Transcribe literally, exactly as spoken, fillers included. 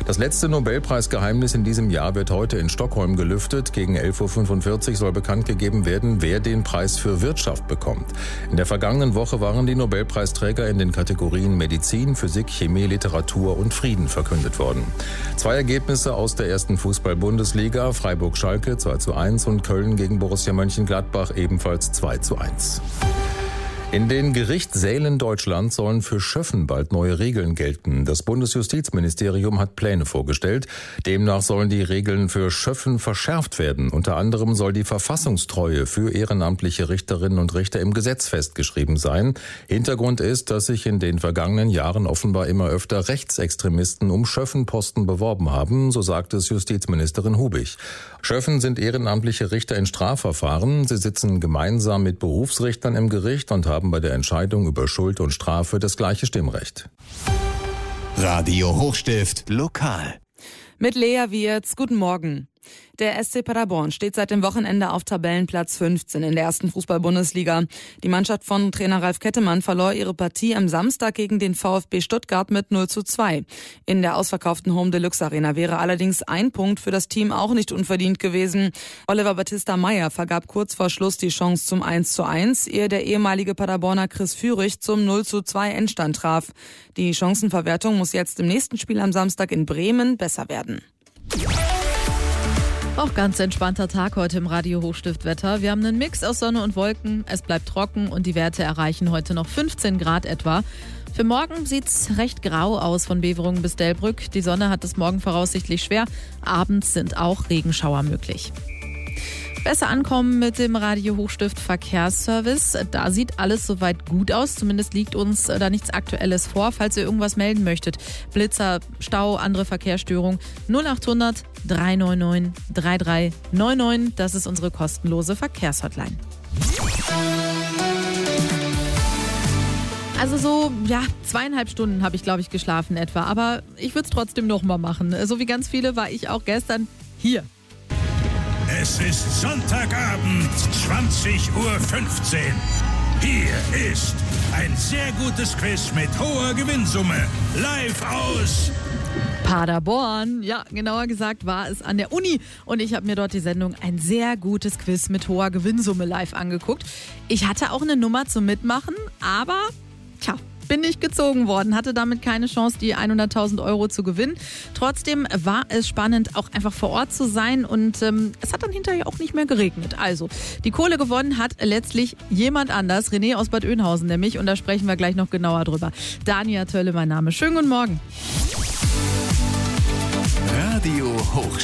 Das letzte Nobelpreisgeheimnis in diesem Jahr wird heute in Stockholm gelüftet. Gegen elf Uhr fünfundvierzig soll bekannt gegeben werden, wer den Preis für Wirtschaft bekommt. In der vergangenen Woche waren die Nobelpreisträger in den Kategorien Medizin, Physik, Chemie, Literatur und Frieden verkündet worden. Zwei Ergebnisse aus der ersten Fußball-Bundesliga, Freiburg-Schalke zwei zu eins und Köln gegen Borussia Mönchengladbach ebenfalls zwei zu eins. In den Gerichtssälen Deutschlands sollen für Schöffen bald neue Regeln gelten. Das Bundesjustizministerium hat Pläne vorgestellt. Demnach sollen die Regeln für Schöffen verschärft werden. Unter anderem soll die Verfassungstreue für ehrenamtliche Richterinnen und Richter im Gesetz festgeschrieben sein. Hintergrund ist, dass sich in den vergangenen Jahren offenbar immer öfter Rechtsextremisten um Schöffenposten beworben haben, so sagt es Justizministerin Hubig. Schöffen sind ehrenamtliche Richter in Strafverfahren. Sie sitzen gemeinsam mit Berufsrichtern im Gericht und haben bei der Entscheidung über Schuld und Strafe das gleiche Stimmrecht. Radio Hochstift Lokal. Mit Lea Wirz, guten Morgen. Der S C Paderborn steht seit dem Wochenende auf Tabellenplatz fünfzehn in der ersten Fußball-Bundesliga. Die Mannschaft von Trainer Ralf Kettemann verlor ihre Partie am Samstag gegen den VfB Stuttgart mit null zu zwei. In der ausverkauften Home Deluxe Arena wäre allerdings ein Punkt für das Team auch nicht unverdient gewesen. Oliver Battista Meyer vergab kurz vor Schluss die Chance zum eins zu eins, ehe der ehemalige Paderborner Chris Führig zum null zu zwei Endstand traf. Die Chancenverwertung muss jetzt im nächsten Spiel am Samstag in Bremen besser werden. Auch ganz entspannter Tag heute im Radio Hochstift-Wetter. Wir haben einen Mix aus Sonne und Wolken. Es bleibt trocken und die Werte erreichen heute noch fünfzehn Grad etwa. Für morgen sieht's recht grau aus von Beverungen bis Delbrück. Die Sonne hat es morgen voraussichtlich schwer. Abends sind auch Regenschauer möglich. Besser ankommen mit dem Radio Hochstift Verkehrsservice. Da sieht alles soweit gut aus. Zumindest liegt uns da nichts Aktuelles vor. Falls ihr irgendwas melden möchtet, Blitzer, Stau, andere Verkehrsstörungen, null acht hundert drei neun neun drei drei neun neun. Das ist unsere kostenlose Verkehrshotline. Also so, ja, zweieinhalb Stunden habe ich, glaube ich, geschlafen etwa. Aber ich würde es trotzdem noch mal machen. So wie ganz viele war ich auch gestern hier. Es ist Sonntagabend, zwanzig Uhr fünfzehn. Hier ist ein sehr gutes Quiz mit hoher Gewinnsumme. Live aus Paderborn. Ja, genauer gesagt war es an der Uni. Und ich habe mir dort die Sendung Ein sehr gutes Quiz mit hoher Gewinnsumme live angeguckt. Ich hatte auch eine Nummer zum Mitmachen, aber tja, bin nicht gezogen worden, hatte damit keine Chance, die hunderttausend Euro zu gewinnen. Trotzdem war es spannend, auch einfach vor Ort zu sein und ähm, es hat dann hinterher auch nicht mehr geregnet. Also, die Kohle gewonnen hat letztlich jemand anders, René aus Bad Oeynhausen nämlich, und da sprechen wir gleich noch genauer drüber. Dania Tölle, mein Name. Schönen guten Morgen. Radio Hochstift.